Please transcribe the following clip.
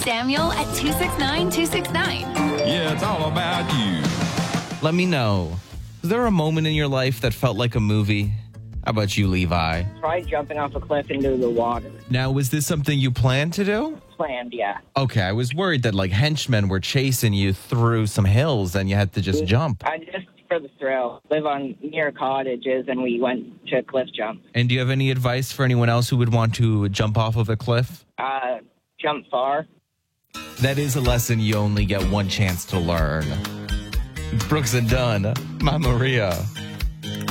Samuel at 269-269. Yeah, it's all about you. Let me know. Is there a moment in your life that felt like a movie? How about you, Levi? Try jumping off a cliff into the water. Now, was this something you planned to do? Planned, yeah. Okay, I was worried that like henchmen were chasing you through some hills and you had to just jump. I just, for the thrill, live on near cottages, and we went to cliff jump. And do you have any advice for anyone else who would want to jump off of a cliff? Jump far. That is a lesson you only get one chance to learn. Brooks and Dunn, my Maria.